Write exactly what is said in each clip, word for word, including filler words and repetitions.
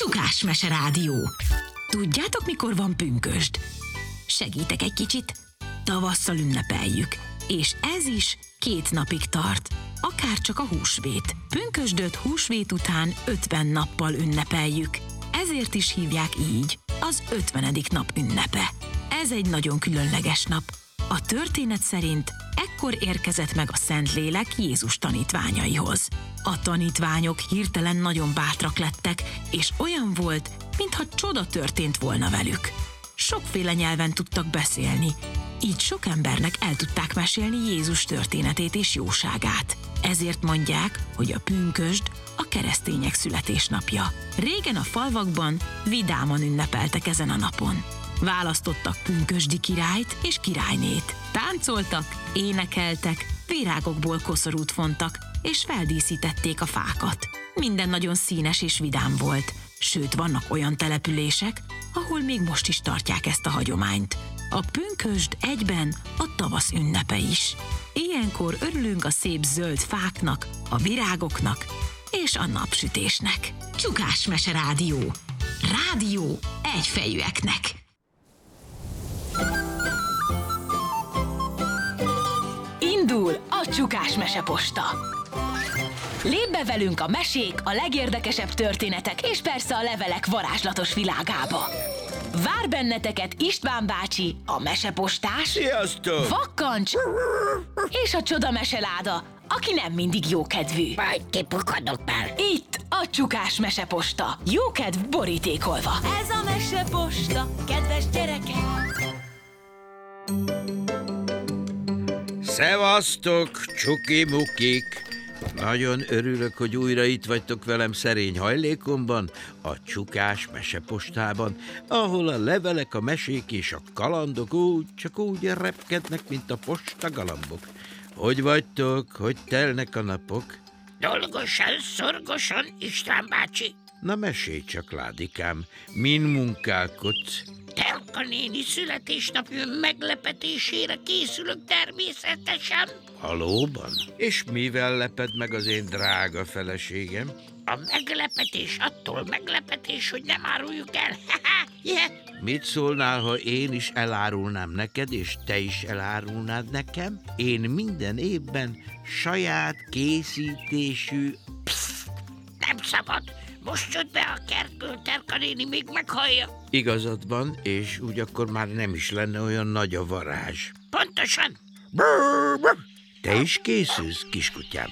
Csukás Mese Rádió. Tudjátok, mikor van pünkösd? Segítek egy kicsit. Tavasszal ünnepeljük. És ez is két napig tart. Akárcsak a húsvét. Pünkösdöt húsvét után ötven nappal ünnepeljük. Ezért is hívják így, az ötvenedik nap ünnepe. Ez egy nagyon különleges nap. A történet szerint ekkor érkezett meg a Szentlélek Jézus tanítványaihoz. A tanítványok hirtelen nagyon bátrak lettek, és olyan volt, mintha csoda történt volna velük. Sokféle nyelven tudtak beszélni, így sok embernek el tudták mesélni Jézus történetét és jóságát. Ezért mondják, hogy a pünkösd a keresztények születésnapja. Régen a falvakban vidáman ünnepeltek ezen a napon. Választottak pünkösdi királyt és királynét. Táncoltak, énekeltek, virágokból koszorút fontak, és feldíszítették a fákat. Minden nagyon színes és vidám volt, sőt vannak olyan települések, ahol még most is tartják ezt a hagyományt. A pünkösd egyben a tavasz ünnepe is. Ilyenkor örülünk a szép zöld fáknak, a virágoknak és a napsütésnek. Csukás Mese Rádió. Rádió egyfejűeknek. Indul a Csukás Meseposta. Lépj be velünk a mesék, a legérdekesebb történetek és persze a levelek varázslatos világába. Vár benneteket István bácsi, a mesepostás, Sziasztok! Vakkancs és a csoda meseláda, aki nem mindig jókedvű. Majd kipukadok már. Itt a Csukás Meseposta. Jókedv borítékolva. Ez a meseposta, kedves gyerekek! Szevasztok, csuki-mukik! Nagyon örülök, hogy újra itt vagytok velem szerény hajlékomban, a Csukás Mesepostában, ahol a levelek, a mesék és a kalandok úgy, csak úgy repkednek, mint a postagalambok. Hogy vagytok? Hogy telnek a napok? Dolgosan, szorgosan, István bácsi. Na mesélj csak, Ládikám, min munkálkodsz? Telka néni születésnapja meglepetésére készülök természetesen. Valóban? És mivel leped meg az én drága feleségem? A meglepetés attól meglepetés, hogy nem áruljuk el. yeah. Mit szólnál, ha én is elárulnám neked, és te is elárulnád nekem? Én minden évben saját készítésű... Psz, nem szabad. Most jött be a kertből, Telka néni még meghallja. Igazad van, és úgy akkor már nem is lenne olyan nagy a varázs. Pontosan. Te is készülsz, kiskutyám?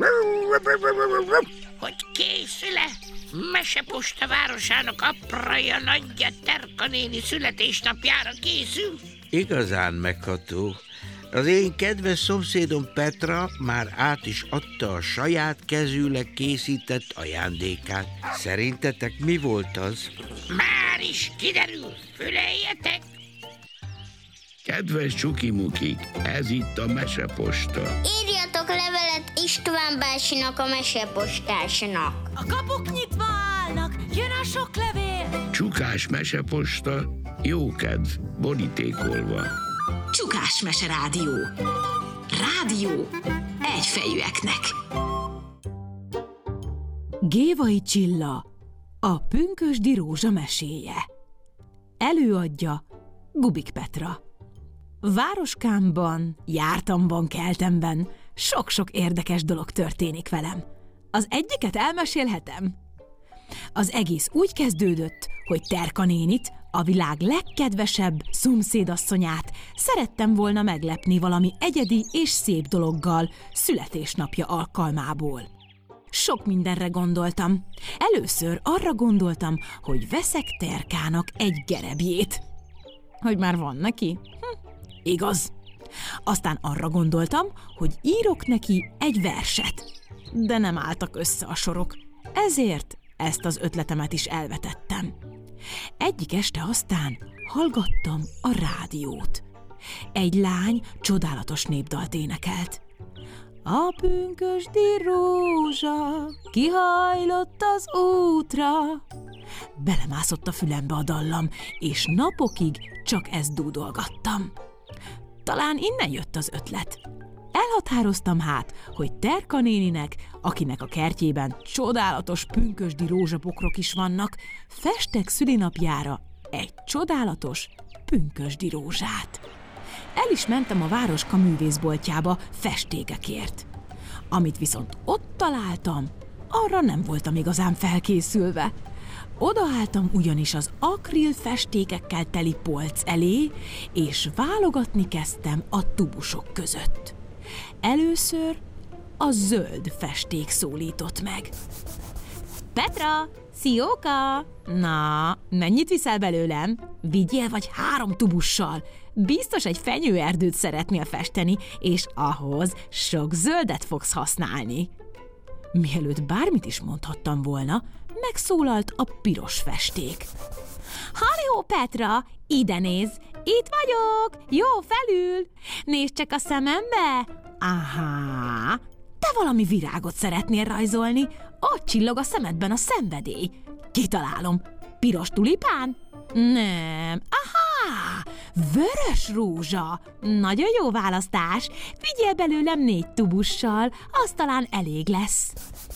Hogy készül-e? Meseposta városának apraja nagyja Telka néni születésnapjára készül. Igazán megható. Az én kedves szomszédom Petra már át is adta a saját kezűleg készített ajándékát. Szerintetek mi volt az? Már is kiderül, füleljetek! Kedves csukimukik, ez itt a Meseposta. Írjatok levelet István bácsinak, a mesepostásnak. A kapuk nyitva állnak, jön a sok levél. Csukás Meseposta, jókedv, borítékolva. Csukás Mese Rádió. Rádió egyfejűeknek. Gévai Csilla, a pünkösdi rózsa meséje. Előadja Gubik Petra. Városkámban, jártamban, keltemben sok-sok érdekes dolog történik velem. Az egyiket elmesélhetem? Az egész úgy kezdődött, hogy Terka nénit, a világ legkedvesebb szomszédasszonyát szerettem volna meglepni valami egyedi és szép dologgal születésnapja alkalmából. Sok mindenre gondoltam. Először arra gondoltam, hogy veszek Terkának egy gerebjét. Hogy már van neki? Hm, igaz. Aztán arra gondoltam, hogy írok neki egy verset. De nem álltak össze a sorok. Ezért ezt az ötletemet is elvetettem. Egyik este aztán hallgattam a rádiót. Egy lány csodálatos népdalt énekelt. A pünkösdi rózsa kihajlott az útra. Belemászott a fülembe a dallam, és napokig csak ezt dúdolgattam. Talán innen jött az ötlet. Elhatároztam hát, hogy Terka néninek, akinek a kertjében csodálatos pünkösdi rózsabokrok is vannak, festek szülinapjára egy csodálatos pünkösdi rózsát. El is mentem a városka művészboltjába festékekért. Amit viszont ott találtam, arra nem voltam igazán felkészülve. Odaálltam ugyanis az akril festékekkel teli polc elé, és válogatni kezdtem a tubusok között. Először a zöld festék szólított meg. Petra, szióka! Na, mennyit viszel belőlem? Vigyél vagy három tubussal. Biztos egy fenyőerdőt szeretnél festeni, és ahhoz sok zöldet fogsz használni. Mielőtt bármit is mondhattam volna, megszólalt a piros festék. Halló, Petra, ide nézz, itt vagyok, jó, felül. Nézd csak a szemembe. Aha, te valami virágot szeretnél rajzolni, ott csillog a szemedben a szenvedély. Kitalálom, piros tulipán? Nem, aha, vörös rózsa. Nagyon jó választás, vigyél belőlem négy tubussal, az talán elég lesz.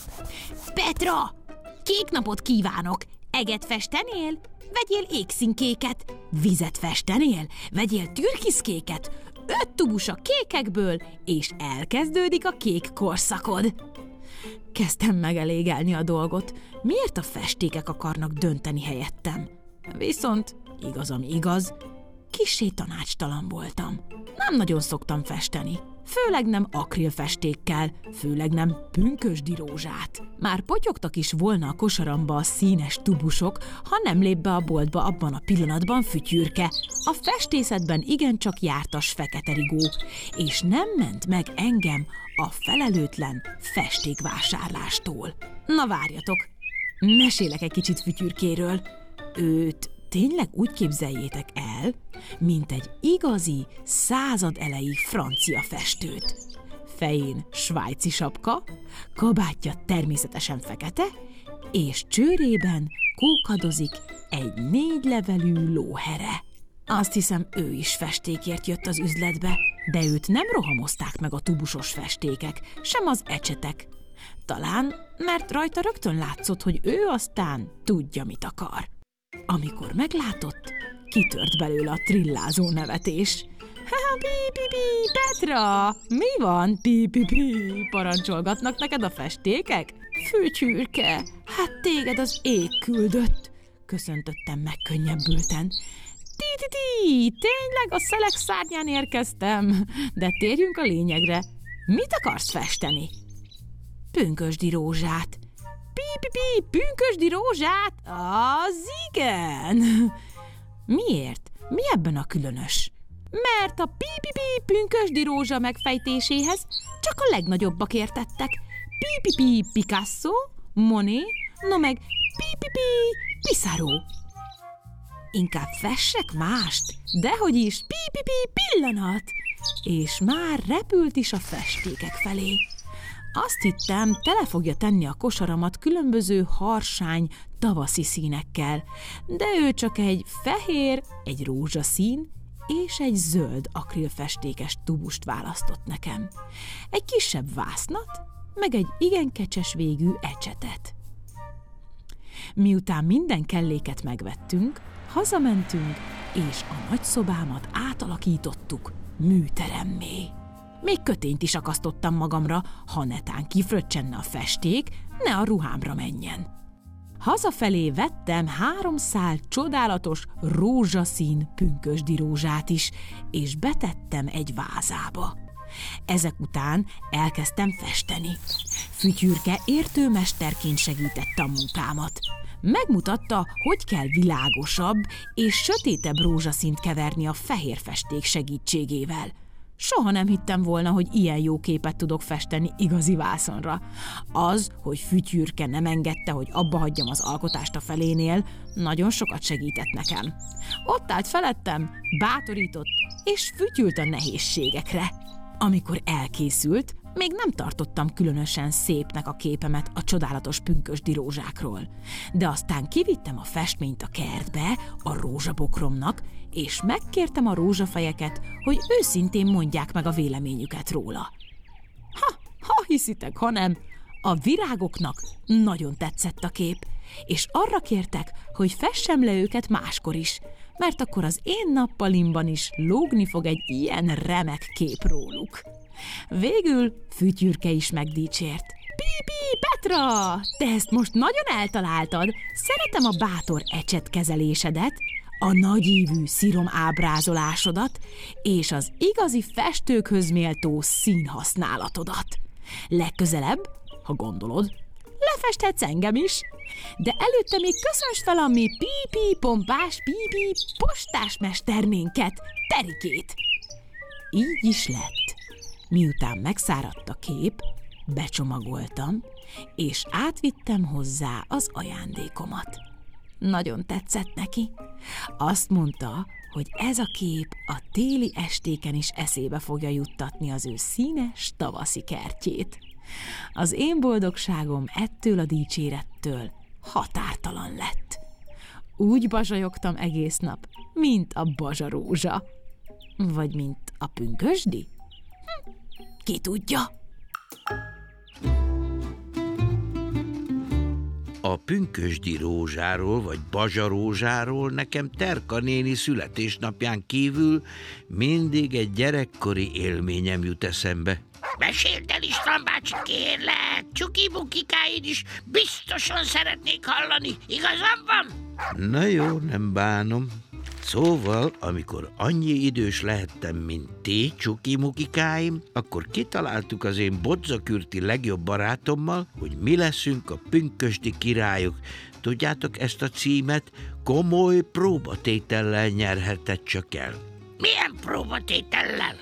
Petra, kék napot kívánok, eget festenél? Vegyél égszínkéket. Vizet festenél? Vegyél türkiszkéket. Öt tubus a kékekből, és elkezdődik a kék korszakod. Kezdtem megelégelni a dolgot. Miért a festékek akarnak dönteni helyettem? Viszont, igaz, ami igaz, kissé tanácstalan voltam. Nem nagyon szoktam festeni. Főleg nem akrilfestékkel, főleg nem pünkösdi rózsát. Már potyogtak is volna a kosaramba a színes tubusok, ha nem lép be a boltba abban a pillanatban Fütyürke. A festészetben igencsak jártas fekete rigó, és nem ment meg engem a felelőtlen festékvásárlástól. Na várjatok, mesélek egy kicsit Fütyürkéről. Őt tényleg úgy képzeljétek el, mint egy igazi, század elejé francia festőt. Fején svájci sapka, kabátja természetesen fekete, és csőrében kókadozik egy négylevelű lóhere. Azt hiszem, ő is festékért jött az üzletbe, de őt nem rohamozták meg a tubusos festékek, sem az ecsetek. Talán, mert rajta rögtön látszott, hogy ő aztán tudja, mit akar. Amikor meglátott, kitört belőle a trillázó nevetés. Ha, pi-pi-pi, Petra! Mi van, pi-pi-pi? Parancsolgatnak neked a festékek? Fütyürke, hát téged az ég küldött, köszöntöttem megkönnyebbülten. Ti-ti-ti, tényleg a szelek szárnyán érkeztem, de térjünk a lényegre. Mit akarsz festeni? Pünkösdi rózsát. Pi-pi-pi, pünkösdi rózsát? Az igen! Miért? Mi ebben a különös? Mert a pi-pi-pi pünkösdi rózsa megfejtéséhez csak a legnagyobbak értettek. Pi-pi-pi Picasso, Monet, no meg pi-pi-pi Pissarro. Inkább fessek mást, dehogy is, pi-pi-pi pillanat! És már repült is a festékek felé. Azt hittem, tele fogja tenni a kosaramat különböző harsány, tavaszi színekkel, de ő csak egy fehér, egy rózsaszín és egy zöld akrilfestékes tubust választott nekem. Egy kisebb vásznat, meg egy igen kecses végű ecsetet. Miután minden kelléket megvettünk, hazamentünk, és a nagyszobámat átalakítottuk műteremmé. Még kötényt is akasztottam magamra, ha netán kifröccsenne a festék, ne a ruhámra menjen. Hazafelé vettem három szál csodálatos rózsaszín pünkösdi rózsát is, és betettem egy vázába. Ezek után elkezdtem festeni. Fütyürke értőmesterként segítette a munkámat. Megmutatta, hogy kell világosabb és sötétebb rózsaszínt keverni a fehér festék segítségével. Soha nem hittem volna, hogy ilyen jó képet tudok festeni igazi vászonra. Az, hogy Fütyürke nem engedte, hogy abba hagyjam az alkotást a felénél, nagyon sokat segített nekem. Ott állt felettem, bátorított, és fütyült a nehézségekre. Amikor elkészült, még nem tartottam különösen szépnek a képemet a csodálatos pünkösdi rózsákról. De aztán kivittem a festményt a kertbe, a rózsabokromnak, és megkértem a rózsafejeket, hogy őszintén mondják meg a véleményüket róla. hiszitek, hanem a virágoknak nagyon tetszett a kép, és arra kértek, hogy fessem le őket máskor is, mert akkor az én nappalimban is lógni fog egy ilyen remek kép róluk. Végül Fütyürke is megdicsért. Pipi, Petra, te ezt most nagyon eltaláltad. Szeretem a bátor ecsetkezelésedet, a nagyívű szírom ábrázolásodat és az igazi festőkhöz méltó színhasználatodat. Legközelebb, ha gondolod, lefesthetsz engem is, de előtte még köszönts fel a mi pipi pompás pipi postásmesternénket, Terikét. Így is lett. Miután megszáradt a kép, becsomagoltam, és átvittem hozzá az ajándékomat. Nagyon tetszett neki. Azt mondta, hogy ez a kép a téli estéken is eszébe fogja juttatni az ő színes tavaszi kertjét. Az én boldogságom ettől a dicsérettől határtalan lett. Úgy bazsajogtam egész nap, mint a bazsarózsa. Vagy mint a pünkösdi? Hm, ki tudja? A pünkösdi rózsáról vagy bazsarózsáról nekem Terka néni születésnapján kívül mindig egy gyerekkori élményem jut eszembe. Meséld el, István bácsi, kérlek! Csuki-bukikáid is biztosan szeretnék hallani, igazam van? Na jó, nem bánom. Szóval, amikor annyi idős lehettem, mint ti, csuki-mukikáim, akkor kitaláltuk az én bodzakürti legjobb barátommal, hogy mi leszünk a pünkösdi királyok. Tudjátok, ezt a címet komoly próbatétellel nyerhetett csak el. Milyen próbatétellel?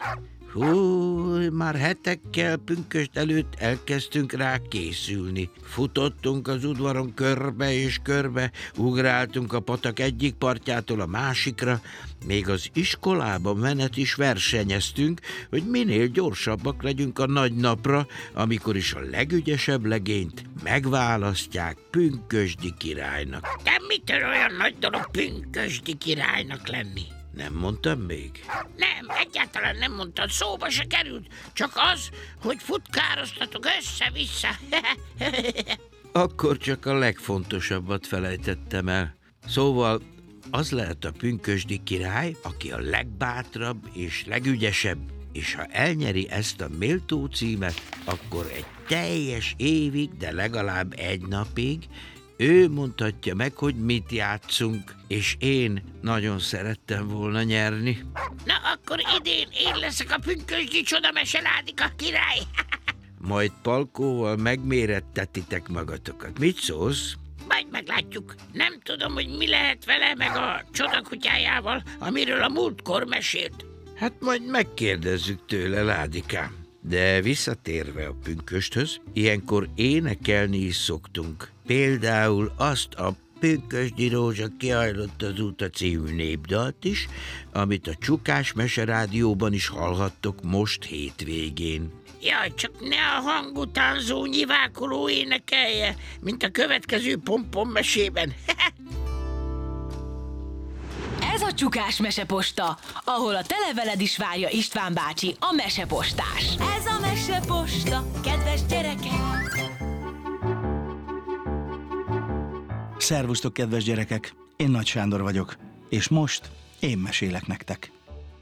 Hú, már hetekkel pünkösd előtt elkezdtünk rá készülni. Futottunk az udvaron körbe és körbe, ugráltunk a patak egyik partjától a másikra, még az iskolába menet is versenyeztünk, hogy minél gyorsabbak legyünk a nagy napra, amikor is a legügyesebb legényt megválasztják pünkösdi királynak. De mitől olyan nagy dolog pünkösdi királynak lenni? Nem mondtam még? Nem, egyáltalán nem mondtad, szóba se került. Csak az, hogy futkároztatok össze-vissza. Akkor csak a legfontosabbat felejtettem el. Szóval az lehet a pünkösdi király, aki a legbátrabb és legügyesebb, és ha elnyeri ezt a méltó címet, akkor egy teljes évig, de legalább egy napig ő mondhatja meg, hogy mit játszunk, és én nagyon szerettem volna nyerni. Na, akkor idén én leszek a pünkösdi csodameseládika király. Majd Palkóval megmérettetitek magatokat. Mit szólsz? Majd meglátjuk. Nem tudom, hogy mi lehet vele, meg a csodakutyájával, amiről a múltkor mesélt. Hát majd megkérdezzük tőle, Ládikám. De visszatérve a pünkösthöz, ilyenkor énekelni is szoktunk. Például azt a Pünkösdi rózsa kihajlott az út a című népdalt is, amit a Csukás Meserádióban is hallhattok most hétvégén. Jaj, csak ne a hangutánzó nyivákoló énekelje, mint a következő pompom mesében. Ez a Csukás Meseposta, ahol a televeled is várja István bácsi, a mesepostás. Ez a meseposta, kedves gyerekek! Szervusztok, kedves gyerekek! Én Nagy Sándor vagyok, és most én mesélek nektek.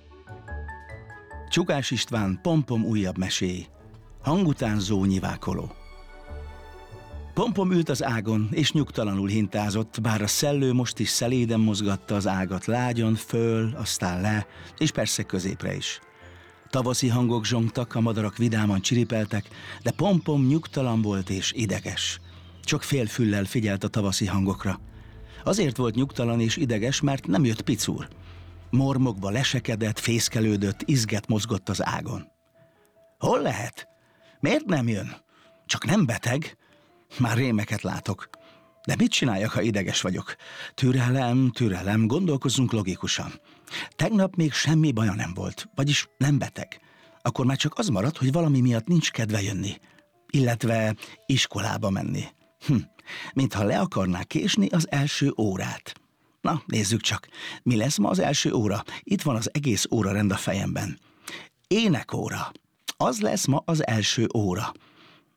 Csukás István Pompom újabb meséi. Hangutánzó nyivákoló. Pompom ült az ágon, és nyugtalanul hintázott, bár a szellő most is szeléden mozgatta az ágat lágyon, föl, aztán le, és persze középre is. Tavaszi hangok zsongtak, a madarak vidáman csiripeltek, de Pompom nyugtalan volt és ideges. Csak félfüllel figyelt a tavaszi hangokra. Azért volt nyugtalan és ideges, mert nem jött Picúr. Mormogva lesekedett, fészkelődött, izget mozgott az ágon. Hol lehet? Miért nem jön? Csak nem beteg? Már rémeket látok. De mit csináljak, ha ideges vagyok? Türelem, türelem, gondolkozzunk logikusan. Tegnap még semmi baja nem volt, vagyis nem beteg. Akkor már csak az maradt, hogy valami miatt nincs kedve jönni. Illetve iskolába menni. Hm, mintha le akarná késni az első órát. Na, nézzük csak. Mi lesz ma az első óra? Itt van az egész órarend a fejemben. Énekóra. Az lesz ma az első óra.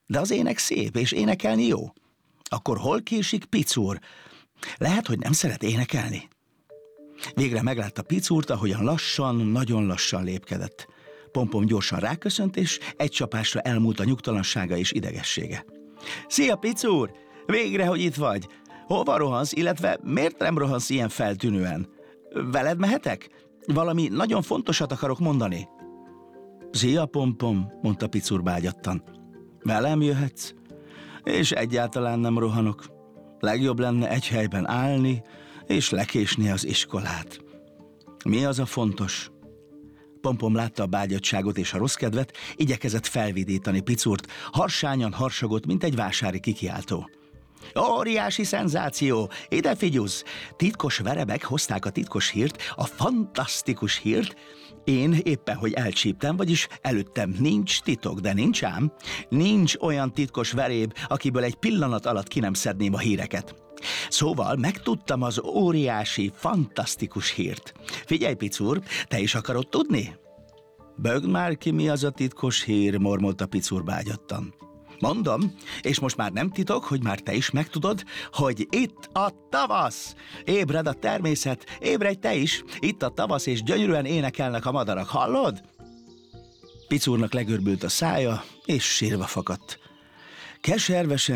De az ének szép, és énekelni jó. Akkor hol késik Picúr? Lehet, hogy nem szeret énekelni. Végre meglátta Picúrt, ahogyan lassan, nagyon lassan lépkedett. Pompom gyorsan ráköszönt, és egy csapásra elmúlt a nyugtalansága és idegessége. Szia, Picúr! Végre, hogy itt vagy! Hova rohansz, illetve miért nem rohansz ilyen feltűnően? Veled mehetek? Valami nagyon fontosat akarok mondani. Szia, Pompom, mondta Picúr bágyattan. Velem jöhetsz? És egyáltalán nem rohanok. Legjobb lenne egy helyben állni, és lekésni az iskolát. Mi az a fontos? Pompom látta a bágyadtságot és a rossz kedvet, igyekezett felvidítani Picúrt, harsányan harsogott, mint egy vásári kikiáltó. Óriási szenzáció! Ide figyelsz! Titkos verebek hozták a titkos hírt, a fantasztikus hírt. Én éppen, hogy elcsíptem, vagyis előttem nincs titok, de nincs ám. Nincs olyan titkos veréb, akiből egy pillanat alatt ki nem szedném a híreket. Szóval megtudtam az óriási, fantasztikus hírt. Figyelj, Picúr, te is akarod tudni? Bögd már ki, mi az a titkos hír, mormolta Picúr bágyattan. Mondom, és most már nem titok, hogy már te is megtudod, hogy itt a tavasz. Ébred a természet, ébredj te is. Itt a tavasz, és gyönyörűen énekelnek a madarak, hallod? Picúrnak legörbült a szája, és sírva fakadt. Keservesen